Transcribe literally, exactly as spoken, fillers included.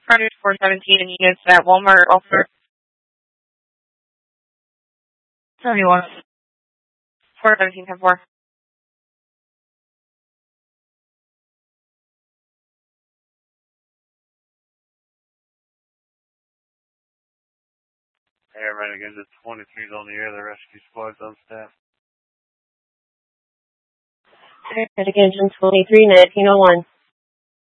Project four seventeen in units at Walmart offer. seventy-one. four seventeen, ten four. Air Renegades at twenty-three's on the air, the rescue squad's on staff. Air Renegades twenty-three, nineteen oh one.